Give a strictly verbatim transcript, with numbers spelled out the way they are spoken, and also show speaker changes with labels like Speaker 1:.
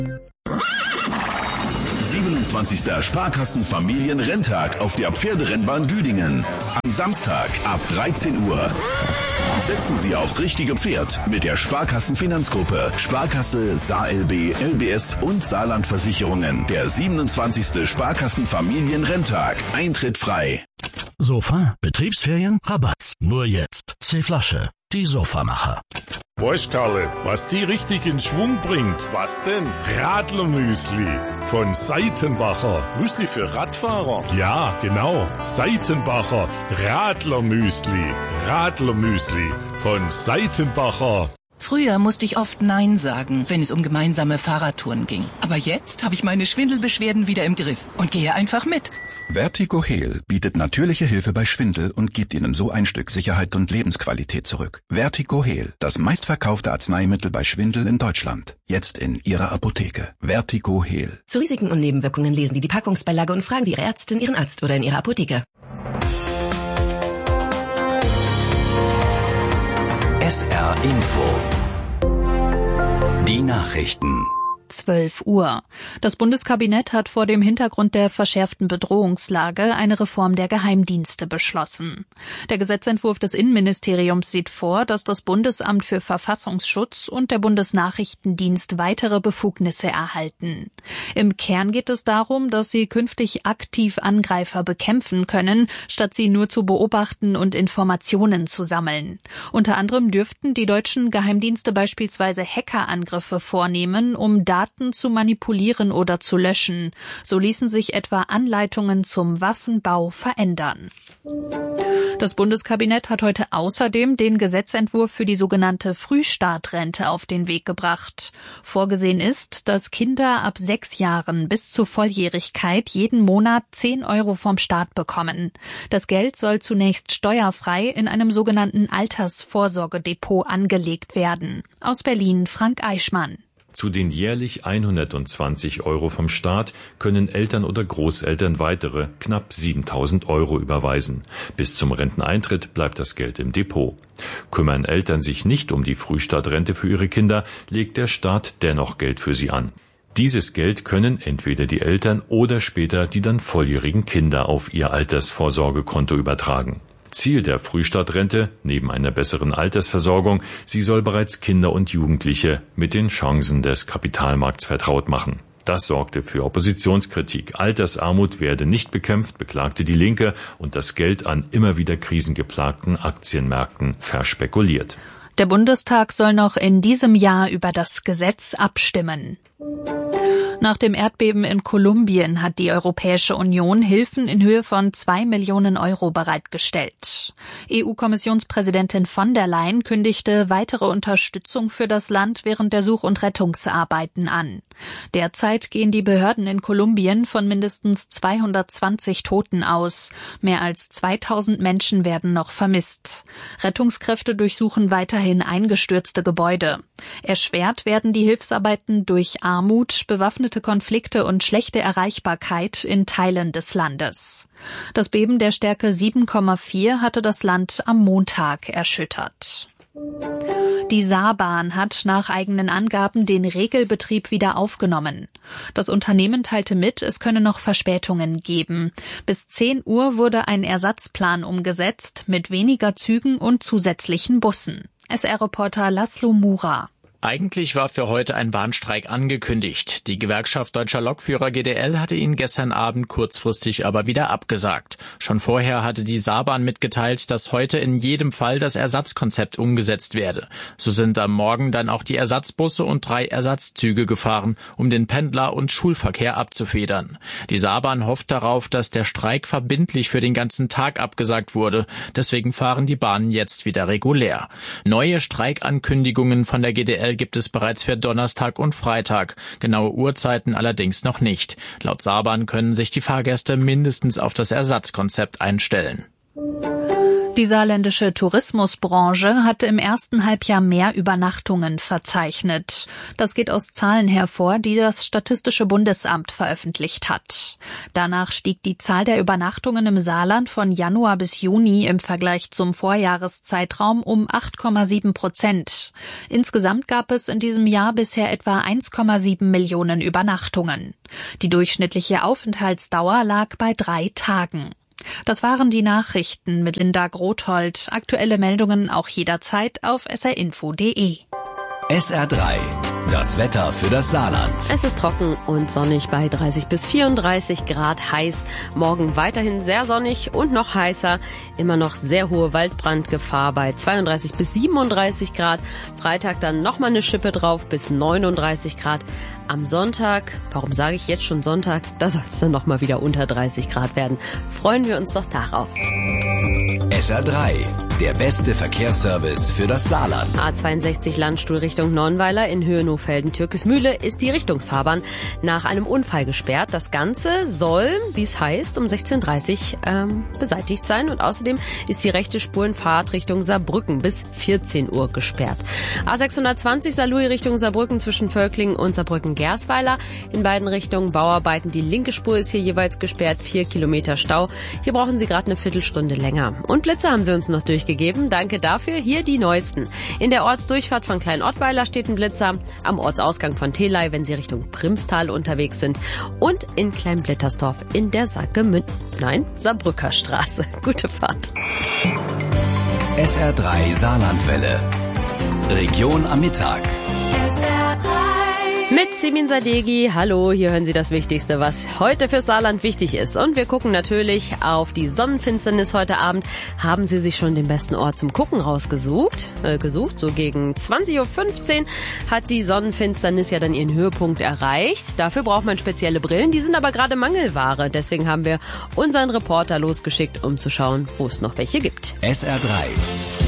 Speaker 1: siebenundzwanzigster Sparkassen-Familienrenntag auf der Pferderennbahn Düdingen. Am Samstag ab dreizehn Uhr. Setzen Sie aufs richtige Pferd mit der Sparkassen-Finanzgruppe, Sparkasse, S A L B, L B S und Saarland-Versicherungen. Der siebenundzwanzigste Sparkassen-Familienrenntag. Eintritt frei.
Speaker 2: Sofa, Betriebsferien, Rabatt. Nur jetzt. C-Flasche, die Sofamacher.
Speaker 3: Weißt Karle, was die richtig in Schwung bringt? Was denn? Radlermüsli von Seitenbacher. Müsli für Radfahrer? Ja, genau. Seitenbacher Radlermüsli. Radlermüsli von Seitenbacher.
Speaker 4: Früher musste ich oft Nein sagen, wenn es um gemeinsame Fahrradtouren ging. Aber jetzt habe ich meine Schwindelbeschwerden wieder im Griff und gehe einfach mit.
Speaker 5: Vertigo Heal bietet natürliche Hilfe bei Schwindel und gibt Ihnen so ein Stück Sicherheit und Lebensqualität zurück. Vertigo Heal, das meistverkaufte Arzneimittel bei Schwindel in Deutschland. Jetzt in Ihrer Apotheke. Vertigo Heal.
Speaker 6: Zu Risiken und Nebenwirkungen lesen Sie die Packungsbeilage und fragen Sie Ihre Ärztin, Ihren Arzt oder in Ihrer Apotheke.
Speaker 7: S R Info. Die Nachrichten.
Speaker 8: zwölf Uhr. Das Bundeskabinett hat vor dem Hintergrund der verschärften Bedrohungslage eine Reform der Geheimdienste beschlossen. Der Gesetzentwurf des Innenministeriums sieht vor, dass das Bundesamt für Verfassungsschutz und der Bundesnachrichtendienst weitere Befugnisse erhalten. Im Kern geht es darum, dass sie künftig aktiv Angreifer bekämpfen können, statt sie nur zu beobachten und Informationen zu sammeln. Unter anderem dürften die deutschen Geheimdienste beispielsweise Hackerangriffe vornehmen, um Daten Daten zu manipulieren oder zu löschen. So ließen sich etwa Anleitungen zum Waffenbau verändern. Das Bundeskabinett hat heute außerdem den Gesetzentwurf für die sogenannte Frühstartrente auf den Weg gebracht. Vorgesehen ist, dass Kinder ab sechs Jahren bis zur Volljährigkeit jeden Monat zehn Euro vom Staat bekommen. Das Geld soll zunächst steuerfrei in einem sogenannten Altersvorsorgedepot angelegt werden. Aus Berlin Frank Eichmann.
Speaker 9: Zu den jährlich hundertzwanzig Euro vom Staat können Eltern oder Großeltern weitere knapp siebentausend Euro überweisen. Bis zum Renteneintritt bleibt das Geld im Depot. Kümmern Eltern sich nicht um die Frühstartrente für ihre Kinder, legt der Staat dennoch Geld für sie an. Dieses Geld können entweder die Eltern oder später die dann volljährigen Kinder auf ihr Altersvorsorgekonto übertragen. Ziel der Frühstartrente, neben einer besseren Altersversorgung, sie soll bereits Kinder und Jugendliche mit den Chancen des Kapitalmarkts vertraut machen. Das sorgte für Oppositionskritik. Altersarmut werde nicht bekämpft, beklagte die Linke, und das Geld an immer wieder krisengeplagten Aktienmärkten verspekuliert.
Speaker 8: Der Bundestag soll noch in diesem Jahr über das Gesetz abstimmen. Nach dem Erdbeben in Kolumbien hat die Europäische Union Hilfen in Höhe von zwei Millionen Euro bereitgestellt. E U-Kommissionspräsidentin von der Leyen kündigte weitere Unterstützung für das Land während der Such- und Rettungsarbeiten an. Derzeit gehen die Behörden in Kolumbien von mindestens zweihundertzwanzig Toten aus. Mehr als zweitausend Menschen werden noch vermisst. Rettungskräfte durchsuchen weiterhin eingestürzte Gebäude. Erschwert werden die Hilfsarbeiten durch Armut, bewaffnete Konflikte und schlechte Erreichbarkeit in Teilen des Landes. Das Beben der Stärke sieben Komma vier hatte das Land am Montag erschüttert. Die Saarbahn hat nach eigenen Angaben den Regelbetrieb wieder aufgenommen. Das Unternehmen teilte mit, es könne noch Verspätungen geben. Bis zehn Uhr wurde ein Ersatzplan umgesetzt mit weniger Zügen und zusätzlichen Bussen. S R-Reporter Laszlo Mura.
Speaker 10: Eigentlich war für heute ein Bahnstreik angekündigt. Die Gewerkschaft Deutscher Lokführer G D L hatte ihn gestern Abend kurzfristig aber wieder abgesagt. Schon vorher hatte die Saarbahn mitgeteilt, dass heute in jedem Fall das Ersatzkonzept umgesetzt werde. So sind am Morgen dann auch die Ersatzbusse und drei Ersatzzüge gefahren, um den Pendler- und Schulverkehr abzufedern. Die Saarbahn hofft darauf, dass der Streik verbindlich für den ganzen Tag abgesagt wurde. Deswegen fahren die Bahnen jetzt wieder regulär. Neue Streikankündigungen von der G D L gibt es bereits für Donnerstag und Freitag. Genaue Uhrzeiten allerdings noch nicht. Laut Saarbahn können sich die Fahrgäste mindestens auf das Ersatzkonzept einstellen.
Speaker 8: Die saarländische Tourismusbranche hatte im ersten Halbjahr mehr Übernachtungen verzeichnet. Das geht aus Zahlen hervor, die das Statistische Bundesamt veröffentlicht hat. Danach stieg die Zahl der Übernachtungen im Saarland von Januar bis Juni im Vergleich zum Vorjahreszeitraum um acht Komma sieben Prozent. Insgesamt gab es in diesem Jahr bisher etwa eins Komma sieben Millionen Übernachtungen. Die durchschnittliche Aufenthaltsdauer lag bei drei Tagen. Das waren die Nachrichten mit Linda Grothold. Aktuelle Meldungen auch jederzeit auf s r info punkt d e.
Speaker 7: S R drei, das Wetter für das Saarland.
Speaker 11: Es ist trocken und sonnig bei dreißig bis vierunddreißig Grad heiß. Morgen weiterhin sehr sonnig und noch heißer. Immer noch sehr hohe Waldbrandgefahr bei zweiunddreißig bis siebenunddreißig Grad. Freitag dann nochmal eine Schippe drauf bis neununddreißig Grad. Am Sonntag, warum sage ich jetzt schon Sonntag, da soll es dann nochmal wieder unter dreißig Grad werden. Freuen wir uns doch darauf.
Speaker 7: S R drei, der beste Verkehrsservice für das Saarland.
Speaker 11: A zweiundsechzig Landstuhl Richtung Nonnweiler in Höhe Nohfelden-Türkismühle ist die Richtungsfahrbahn nach einem Unfall gesperrt. Das Ganze soll, wie es heißt, um sechzehn Uhr dreißig ähm, beseitigt sein. Und außerdem ist die rechte Spur in Fahrtrichtung Saarbrücken bis vierzehn Uhr gesperrt. A sechshundertzwanzig Saarlouis Richtung Saarbrücken zwischen Völklingen und Saarbrücken-Gersweiler. In beiden Richtungen Bauarbeiten. Die linke Spur ist hier jeweils gesperrt. Vier Kilometer Stau. Hier brauchen Sie gerade eine Viertelstunde länger. Und Blitze haben Sie uns noch durchgegeben. Danke dafür. Hier die neuesten. In der Ortsdurchfahrt von Klein-Ottweiler steht ein Blitzer. Am Ortsausgang von Theley, wenn Sie Richtung Primstal unterwegs sind. Und in Klein-Blittersdorf in der Saargemünd. Nein, Saarbrücker Straße. Gute Fahrt.
Speaker 7: S R drei Saarlandwelle. Region am Mittag.
Speaker 11: S R drei. Mit Simin Sadeghi. Hallo, hier hören Sie das Wichtigste, was heute für Saarland wichtig ist. Und wir gucken natürlich auf die Sonnenfinsternis heute Abend. Haben Sie sich schon den besten Ort zum Gucken rausgesucht? Äh, gesucht? So gegen zwanzig Uhr fünfzehn hat die Sonnenfinsternis ja dann ihren Höhepunkt erreicht. Dafür braucht man spezielle Brillen. Die sind aber gerade Mangelware. Deswegen haben wir unseren Reporter losgeschickt, um zu schauen, wo es noch welche gibt.
Speaker 7: S R drei.